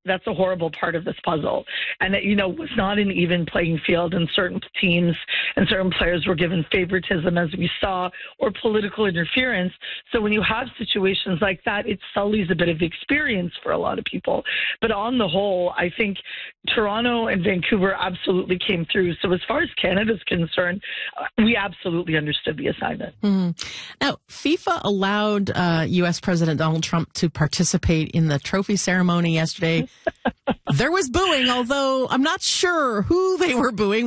That's a horrible part of this puzzle. And it, was not an even playing field, and certain teams and certain players were given favoritism, as we saw, or political interference. So when you have situations like that, it sullies a bit of the experience for a lot of people. But on the whole, I think Toronto and Vancouver absolutely came through. So as far as Canada's concerned, we absolutely understood the assignment. Now, FIFA allowed U.S. President Donald Trump to participate in the trophy ceremony yesterday. There was booing, although I'm not sure who they were booing.